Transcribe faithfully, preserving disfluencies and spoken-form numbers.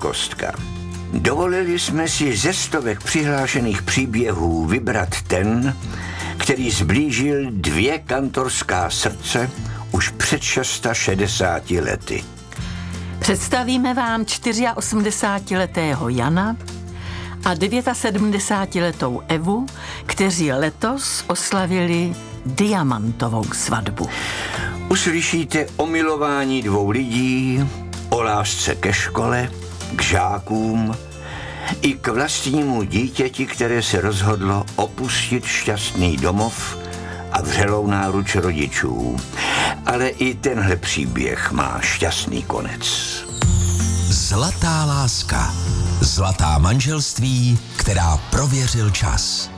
kostka. Dovolili jsme si ze stovek přihlášených příběhů vybrat ten, který zblížil dvě kantorská srdce už před šedesáti lety. Představíme vám osmdesátičtyřletého Jana a sedmdesátidevátiletou Evu, kteří letos oslavili diamantovou svatbu. Uslyšíte o milování dvou lidí, o lásce ke škole, k žákům i k vlastnímu dítěti, které se rozhodlo opustit šťastný domov a vřelou náruč rodičů. Ale i tenhle příběh má šťastný konec. Zlatá láska. Zlatá manželství, která prověřil čas.